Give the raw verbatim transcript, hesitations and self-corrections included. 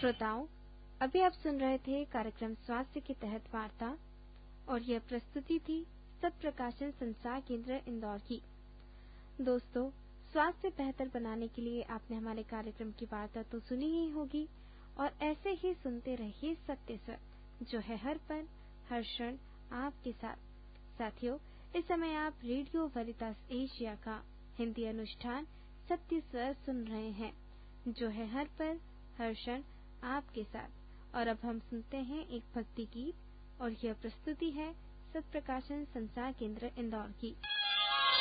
श्रोताओं, अभी आप सुन रहे थे कार्यक्रम स्वास्थ्य के तहत वार्ता और यह प्रस्तुति थी सत्प्रकाशन संचार केंद्र इंदौर की। दोस्तों, स्वास्थ्य बेहतर बनाने के लिए आपने हमारे कार्यक्रम की वार्ता तो सुनी ही होगी और ऐसे ही सुनते रहिए सत्य स्वर, जो है हर पल हर क्षण आपके साथ। साथियों, इस समय आप रेडियो वेरितास एशिया का हिंदी अनुष्ठान सत्य स्वर सुन रहे हैं, जो है हर पल हर क्षण आपके साथ। और अब हम सुनते हैं एक भक्ति गीत और यह प्रस्तुति है सत्प्रकाशन संचार केंद्र इंदौर की।